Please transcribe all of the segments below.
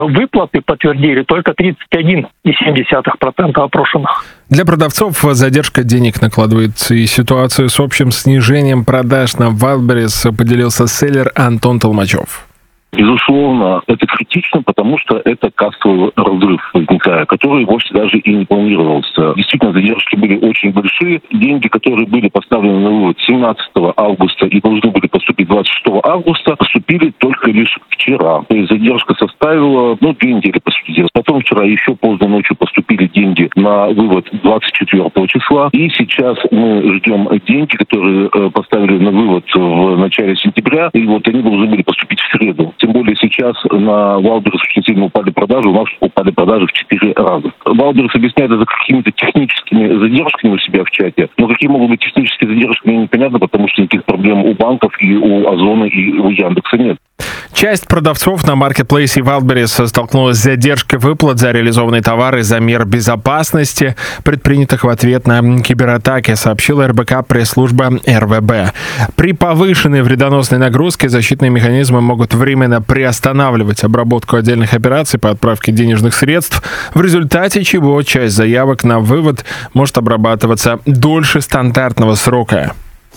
Выплаты подтвердили только 31,7% опрошенных. Для продавцов задержка денег накладывается, и ситуацию с общим снижением продаж на Wildberries поделился селлер Антон Толмачев. Безусловно, это критично, потому что это кассовый разрыв возникает, который вовсе даже и не планировался. Действительно, задержки были очень большие. Деньги, которые были поставлены на вывод 17 августа и должны были поступить 26 августа, поступили только лишь вчера. То есть задержка составила, 2 недели, по сути дела. Потом вчера еще поздно ночью поступили деньги на вывод 24 числа. И сейчас мы ждем деньги, которые поставили на вывод в начале сентября. И вот они должны были поступить в среду. Тем более сейчас на Wildberries очень сильно упали продажи. У нас упали продажи в 4 раза. Wildberries объясняет это какими-то техническими задержками у себя в чате. Но какие могут быть технические задержки, мне непонятно, потому что никаких проблем у банков и у Озона и у Яндекса нет. Часть продавцов на маркетплейсе Wildberries столкнулась с задержкой выплат за реализованные товары из-за мер безопасности, предпринятых в ответ на кибератаки, сообщила РБК пресс-служба РВБ. При повышенной вредоносной нагрузке защитные механизмы могут временно приостанавливать обработку отдельных операций по отправке денежных средств, в результате чего часть заявок на вывод может обрабатываться дольше стандартного срока.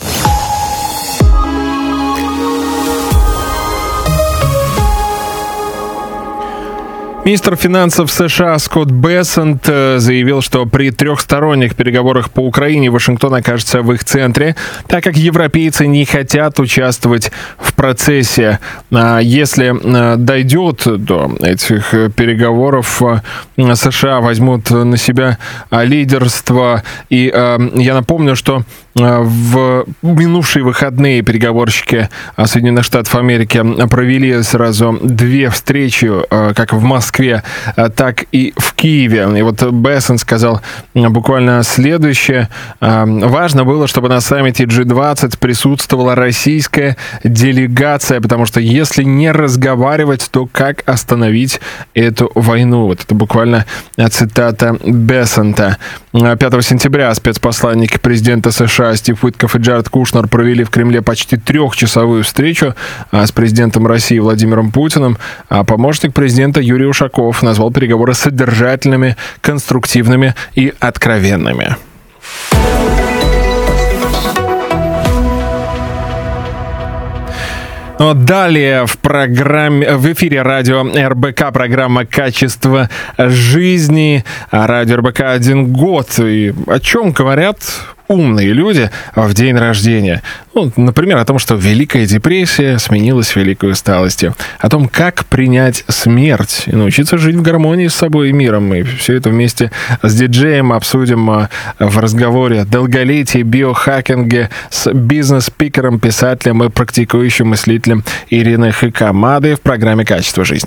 Министр финансов США Скотт Бессент заявил, что при трехсторонних переговорах по Украине Вашингтон окажется в их центре, так как европейцы не хотят участвовать в процессе. Если дойдет до этих переговоров, США возьмут на себя лидерство. И я напомню, что в минувшие выходные переговорщики Соединенных Штатов Америки провели сразу 2 встречи, как в Москве, так и в Киеве. И вот Бессент сказал буквально следующее. Важно было, чтобы на саммите G20 присутствовала российская делегация, потому что если не разговаривать, то как остановить эту войну? Вот это буквально цитата Бессента. 5 сентября спецпосланники президента США Стив Уиткоф и Джаред Кушнер провели в Кремле почти 3-часовую встречу с президентом России Владимиром Путиным, а помощник президента Юрий Ушаков назвал переговоры содержательными, конструктивными и откровенными. Далее в эфире радио РБК программа «Качество жизни». Радио РБК 1 год. И о чем говорят умные люди в день рождения? Например, о том, что Великая депрессия сменилась великой усталостью. О том, как принять смерть и научиться жить в гармонии с собой и миром. И все это вместе с диджеем обсудим в разговоре долголетие, биохакинге с бизнес-спикером, писателем и практикующим мыслителем Ириной Хакамадой в программе «Качество жизни».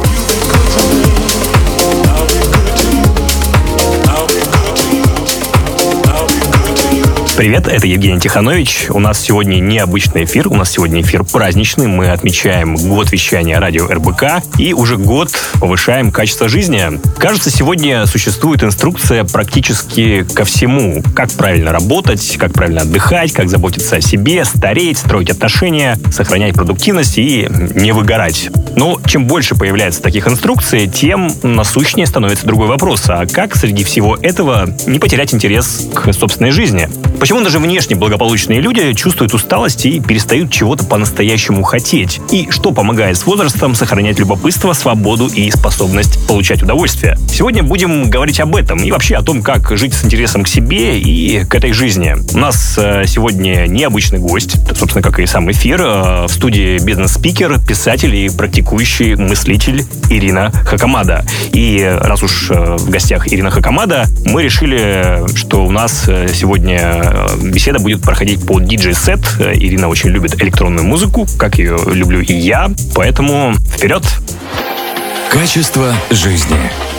Привет, это Евгений Тиханович. У нас сегодня необычный эфир, у нас сегодня эфир праздничный. Мы отмечаем год вещания радио РБК и уже год повышаем качество жизни. Кажется, сегодня существует инструкция практически ко всему. Как правильно работать, как правильно отдыхать, как заботиться о себе, стареть, строить отношения, сохранять продуктивность и не выгорать. Но чем больше появляется таких инструкций, тем насущнее становится другой вопрос. А как среди всего этого не потерять интерес к собственной жизни? Почему даже внешне благополучные люди чувствуют усталость и перестают чего-то по-настоящему хотеть? И что помогает с возрастом сохранять любопытство, свободу и способность получать удовольствие? Сегодня будем говорить об этом и вообще о том, как жить с интересом к себе и к этой жизни. У нас сегодня необычный гость, собственно, как и сам эфир. В студии бизнес-спикер, писатель и практикующий мыслитель Ирина Хакамада. И раз уж в гостях Ирина Хакамада, мы решили, что у нас сегодня беседа будет проходить по диджей-сет. Ирина очень любит электронную музыку, как ее люблю и я. Поэтому вперед! Качество жизни.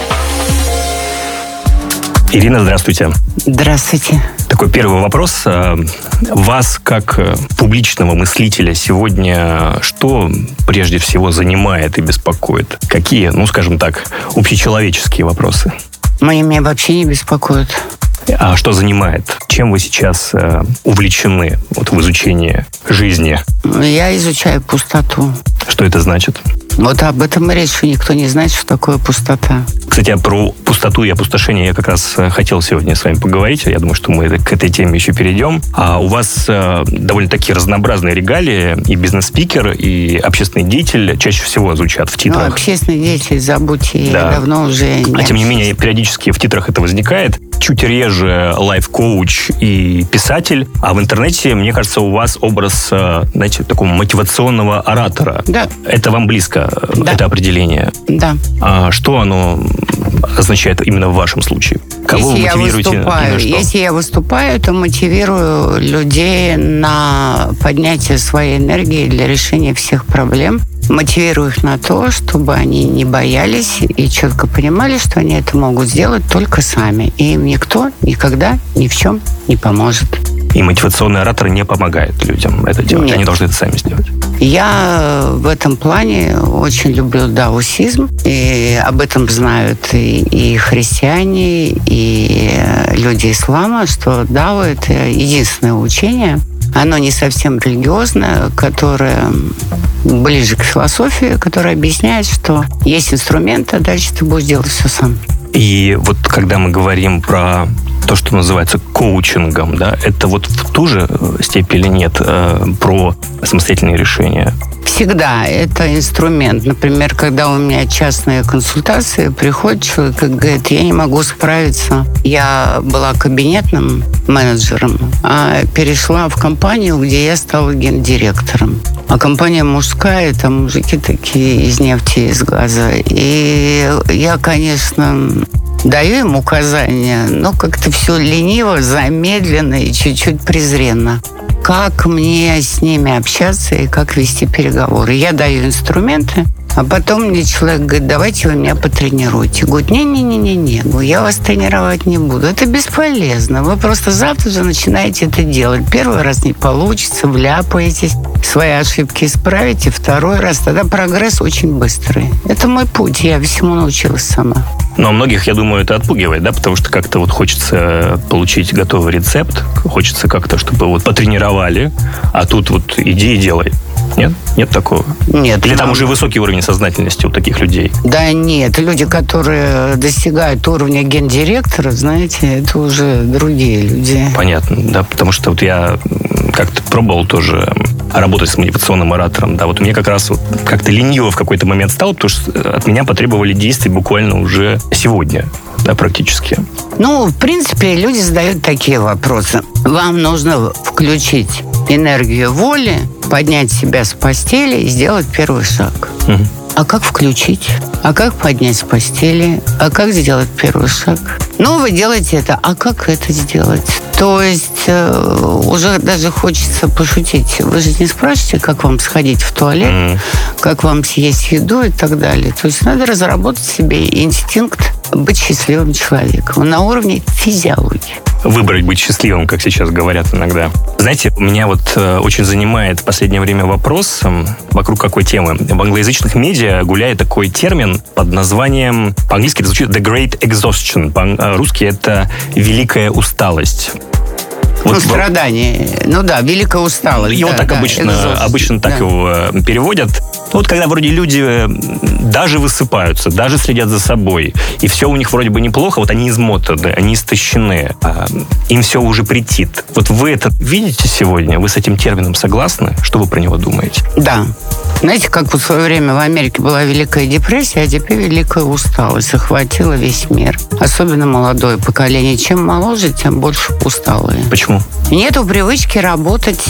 Ирина, здравствуйте. Здравствуйте. Такой первый вопрос. Вас, как публичного мыслителя, сегодня что прежде всего занимает и беспокоит? Какие, скажем так, общечеловеческие вопросы? Меня вообще не беспокоит. А что занимает? Чем вы сейчас увлечены в изучении жизни? Я изучаю пустоту. Что это значит? Вот об этом и речь, что никто не знает, что такое пустота. Кстати, про пустоту и опустошение я как раз хотел сегодня с вами поговорить. Я думаю, что мы к этой теме еще перейдем. А у вас довольно такие разнообразные регалии. И бизнес-спикер, и общественный деятель чаще всего звучат в титрах. Ну, общественный деятель, забудьте, я давно уже... А тем не менее, периодически в титрах это возникает. Чуть реже лайф-коуч и писатель. А в интернете, мне кажется, у вас образ, знаете, такого мотивационного оратора. Да. Это вам близко, это определение? Да. А что оно означает именно в вашем случае? Кого вы мотивируете и на что? Если я выступаю, то мотивирую людей на поднятие своей энергии для решения всех проблем. Мотивирую их на то, чтобы они не боялись и четко понимали, что они это могут сделать только сами. И им никто никогда ни в чем не поможет. И мотивационный оратор не помогает людям это делать? Нет. Они должны это сами сделать? Я в этом плане очень люблю даосизм, и об этом знают и христиане, и люди ислама, что дао — это единственное учение. Оно не совсем религиозное, которое ближе к философии, которое объясняет, что есть инструменты, а дальше ты будешь делать все сам. И вот когда мы говорим про то, что называется коучингом, да, это вот в ту же степень или нет про самостоятельные решения? Всегда это инструмент. Например, когда у меня частные консультации, приходит человек и говорит: я не могу справиться. Я была кабинетным менеджером, а перешла в компанию, где я стала гендиректором. А компания мужская, там мужики такие из нефти, из газа. И я, конечно, даю им указания, но как-то все лениво, замедленно и чуть-чуть презренно. Как мне с ними общаться и как вести переговоры. Я даю инструменты, а потом мне человек говорит: давайте вы меня потренируйте. Говорит: не-не-не-не, я вас тренировать не буду. Это бесполезно. Вы просто завтра же начинаете это делать. Первый раз не получится, вляпаетесь, свои ошибки исправите, второй раз. Тогда прогресс очень быстрый. Это мой путь, я всему научилась сама. Но многих, я думаю, это отпугивает, да, потому что как-то вот хочется получить готовый рецепт, хочется как-то, чтобы вот потренировали, а тут вот иди и делай. Нет? Нет такого? Нет. Или там уже высокий уровень сознательности у таких людей? Да нет, люди, которые достигают уровня гендиректора, знаете, это уже другие люди. Понятно, да, потому что вот я как-то пробовал тоже работать с мотивационным оратором, да, вот у меня как раз вот как-то лениво в какой-то момент стало, потому что от меня потребовали действий буквально уже сегодня, да, практически. Ну, в принципе, люди задают такие вопросы. Вам нужно включить энергию воли, поднять себя с постели и сделать первый шаг. Угу. А как включить? А как поднять с постели? А как сделать первый шаг? Ну, вы делаете это. А как это сделать? То есть уже даже хочется пошутить. Вы же не спрашиваете, как вам сходить в туалет, как вам съесть еду и так далее. То есть надо разработать себе инстинкт быть счастливым человеком на уровне физиологии. Выбрать быть счастливым, как сейчас говорят иногда. Знаете, меня вот очень занимает в последнее время вопрос вокруг какой темы. В англоязычных медиа гуляет такой термин под названием, по-английски это звучит The Great Exhaustion, по-русски это великая усталость. Вот страдание. Ну да, великая усталость. Его так обычно так его переводят. Вот когда вроде люди даже высыпаются, даже следят за собой, и все у них вроде бы неплохо, вот они измотаны, они истощены, им все уже претит. Вот вы это видите сегодня? Вы с этим термином согласны? Что вы про него думаете? Да. Знаете, как вот в свое время в Америке была Великая депрессия, а теперь великая усталость охватила весь мир. Особенно молодое поколение. Чем моложе, тем больше усталые. Почему? Нету привычки работать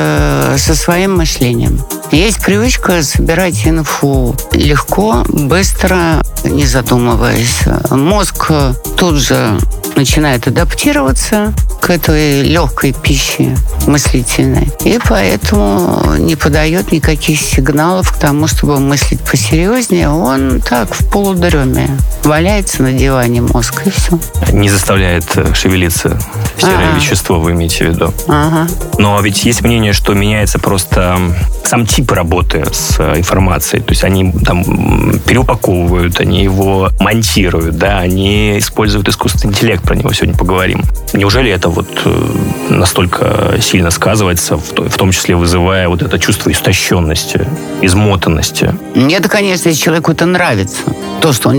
со своим мышлением. Есть привычка собирать инфу легко, быстро, не задумываясь. Мозг тут же начинает адаптироваться к этой легкой пище мыслительной. И поэтому не подает никаких сигналов к тому, чтобы мыслить посерьезнее. Он так в полудреме валяется на диване мозг, и все. Не заставляет шевелиться серое вещество, вы имеете в виду? Ага. Но ведь есть мнение, что меняется просто сам тип работы с информацией. То есть они там переупаковывают, они его монтируют, да, они используют искусственный интеллект. про него сегодня поговорим. Неужели это вот настолько сильно сказывается, в том числе вызывая вот это чувство истощенности, измотанности? Мне-то, конечно, если человеку это нравится, то, что он